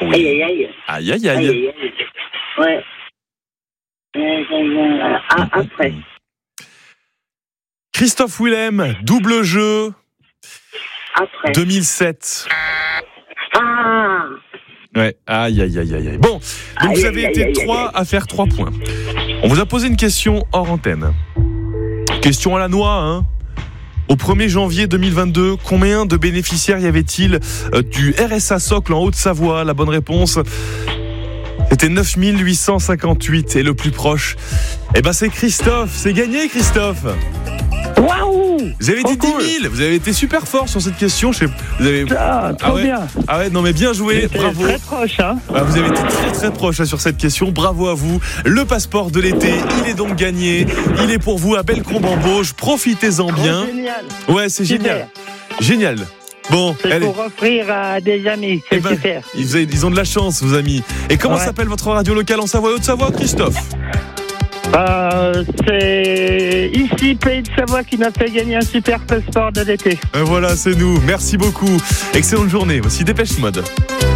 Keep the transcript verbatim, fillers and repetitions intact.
oui. Aïe, aïe, aïe. Aïe, aïe, Aïe, aïe. aïe, aïe. Ouais. Euh, euh, ah, après. Christophe Willem, double jeu, Après. deux mille sept. Ah. Ouais, aïe, aïe, aïe, aïe. Bon, donc Aïe, vous avez aïe, été aïe, trois aïe. à faire trois points. On vous a posé une question hors antenne. Question à la noix, hein. Au premier janvier deux mille vingt-deux, combien de bénéficiaires y avait-il euh, du R S A Socle en Haute-Savoie? La bonne réponse, c'était neuf mille huit cent cinquante-huit. Et le plus proche, eh ben c'est Christophe. C'est gagné, Christophe. Waouh! Vous avez Trop dit dix cool. mille. Vous avez été super fort sur cette question. Je sais, vous avez... Ah, trop ah ouais. bien. Ah ouais, non mais bien joué, J'étais bravo. très proche, hein. Ah, vous avez été très très proche là, sur cette question, bravo à vous. Le passeport de l'été, il est donc gagné. Il est pour vous à Bellecombe-en-Bauge, profitez-en bien. Oh, génial. Ouais, c'est Super. génial. Génial. Bon, C'est allez. pour offrir à des amis, c'est Eh ben, super. Ils, ils ont de la chance, vos amis. Et comment Ouais. s'appelle votre radio locale en Savoie et Haute-Savoie, Christophe? Euh, c'est ici, Pays de Savoie, qui m'a fait gagner un super passeport de l'été. Et voilà, c'est nous. Merci beaucoup. Excellente journée. Voici Dépêche Mode.